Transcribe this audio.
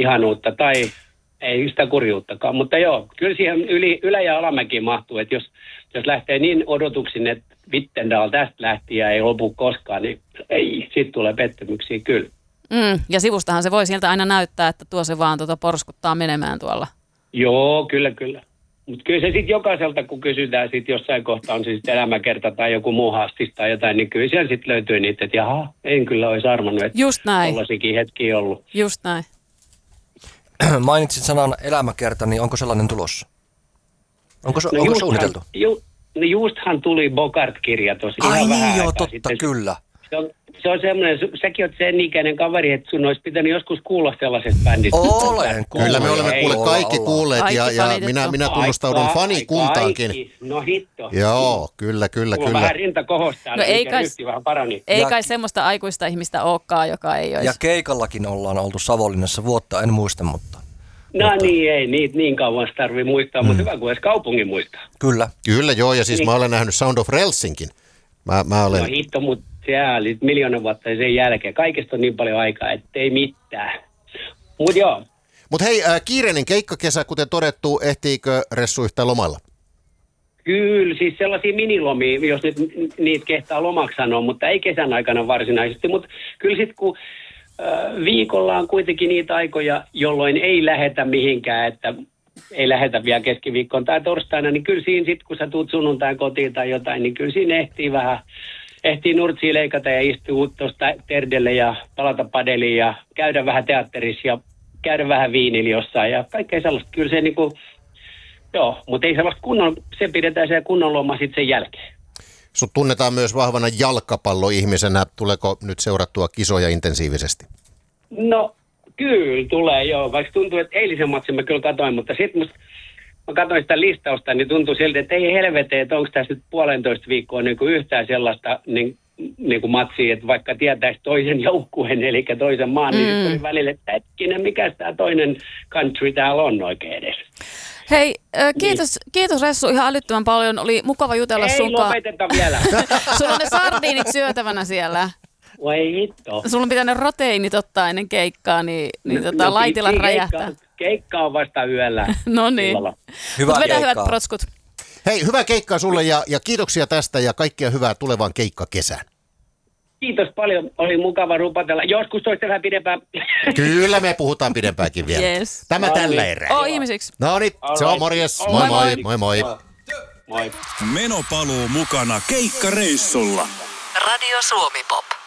ihanuutta tai ei sitä kurjuuttakaan. Mutta joo, kyllä siihen ylä- ja alamäkiin mahtuu, että jos lähtee niin odotuksin, että Vittendal tästä lähti ja ei lopu koskaan, niin ei, sitten tulee pettymyksiä kyllä. Ja sivustahan se voi sieltä aina näyttää, että tuo se vaan porskuttaa menemään tuolla. Joo, kyllä. Mutta kyllä se sitten jokaiselta, kun kysytään sitten jossain kohtaa, on se sitten elämäkerta tai joku muu haastis tai jotain, niin kyllä siellä sitten löytyy niitä, että jaha, en kyllä olisi arvannut, että tollaisikin hetkiä ollut. Just näin. Mainitsit sanan elämäkerta, niin onko sellainen tulossa? Onko suunniteltu? Justhan tuli Bogart-kirja tosi ihan vähän niin joo, aikaa totta, sitten. kyllä. Se on semmoinen, säkin oot sen ikäinen kaveri, että sun olisi pitänyt joskus kuulla sellaisesta bändistä. Olen kuullut. Kyllä me olemme kaikki kuulleet ja minä tunnustaudun fanikuntaankin. No hitto. Joo, kyllä. Mulla on vähän rinta kohostaa, no vähän parani. Ei kai semmoista aikuista ihmistä olekaan, joka ei olisi. Ja keikallakin ollaan oltu Savonlinnassa vuotta, en muista, mutta... Niin ei, niitä niin kauan tarvitse muistaa, mutta hyvä kuin edes kaupungin muistaa. Kyllä, joo, ja siis niin. Mä olen nähnyt Sound of Relsinkin. Mä olen... No hitto, mutta siellä oli 1,000,000 vuotta sen jälkeen. Kaikesta on niin paljon aikaa, ettei mitään. Mut joo. Mut hei, kiireinen keikkakesä, kuten todettu, ehtiikö Ressu yhtään lomalla? Kyllä, siis sellaisia minilomia, jos nyt niitä kehtaa lomaksi sanoa, mutta ei kesän aikana varsinaisesti. Mutta kyllä sitten kun viikolla on kuitenkin niitä aikoja, jolloin ei lähetä mihinkään, että ei lähetä vielä keskiviikkoon tai torstaina, niin kyllä siinä sitten, kun sä tuut sunnuntain kotiin tai jotain, niin kyllä siinä ehtii nurtsia leikata ja istua tuosta terdelle ja palata padeliin ja käydä vähän teatterissa ja käydä vähän viinillä jossain ja kaikkea sellaista. Kyllä se niinku, joo, mutta ei sellaista se pidetään se kunnon loma sitten sen jälkeen. Sut tunnetaan myös vahvana jalkapalloihmisenä. Tuleeko nyt seurattua kisoja intensiivisesti? No, kyllä tulee joo. Vaikka tuntuu, että eilisen matsin mä kyllä katoin, mutta sitten mä katsoin sitä listausta, niin tuntui siltä, että ei helveteen, että onko tässä nyt 1,5 viikkoa niin kuin yhtään sellaista niin kuin matsia, että vaikka tietäisi toisen joukkueen, eli toisen maan, niin sitten oli välillä, että hetkinen, mikä tämä toinen country täällä on oikein edes. Hei, kiitos Ressu ihan älyttömän paljon. Oli mukava jutella sunkaan. Ei lopeteta vielä. Sulla on ne sardiinit syötävänä siellä. Vai hitto. Sulla on pitänyt roteiinit ottaa ennen keikkaa, niin laitilla räjähtää. Keikka on vasta yöllä. No niin. Hyvää keikkaa. Hyvät protskut. Hei, hyvää keikkaa sulle ja kiitoksia tästä ja kaikkea hyvää tulevaan keikkakesään. Kiitos paljon. Oli mukava rupatella. Joskus toista vähän pidempään. Kyllä me puhutaan pidempäänkin vielä. Yes. Tämä tällä erää. Ihmisiksi. No niin, se on morjes. Moi. Menopaluu mukana keikkareissulla. Radio Suomi Pop.